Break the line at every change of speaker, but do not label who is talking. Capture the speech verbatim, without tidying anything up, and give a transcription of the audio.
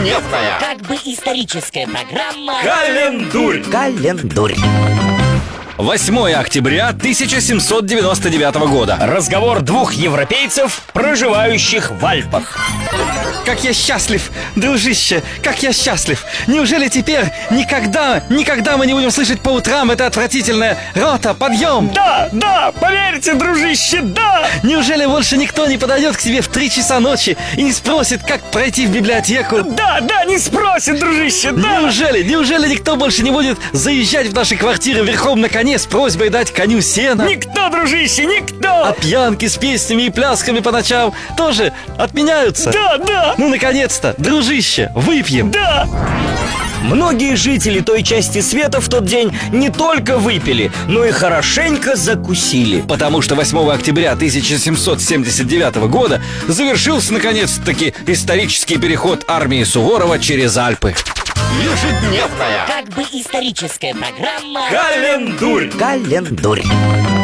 Ежедневная,
как бы историческая программа
Календурь.
Календурь.
восьмое октября тысяча семьсот девяносто девятого года.
Разговор двух европейцев, проживающих в Альпах.
Как я счастлив, дружище, как я счастлив. Неужели теперь никогда, никогда мы не будем слышать по утрам это отвратительное «Рота, подъем!»
Да, да, поверьте, дружище, да!
Неужели больше никто не подойдет к тебе в три часа ночи и не спросит, как пройти в библиотеку?
Да, да, не спросит, дружище, да!
Неужели, неужели никто больше не будет заезжать в наши квартиры верхом на коне с просьбой дать коню сена?
Никто, дружище, никто!
А пьянки с песнями и плясками по ночам тоже отменяются?
Да, да!
Ну, наконец-то, дружище, выпьем!
Да! Многие жители той части света в тот день не только выпили, но и хорошенько закусили.
Потому что восьмого октября тысяча семьсот семьдесят девятого года завершился, наконец-таки, исторический переход армии Суворова через Альпы.
Ежедневная,
как бы историческая программа
Календурь.
Календурь.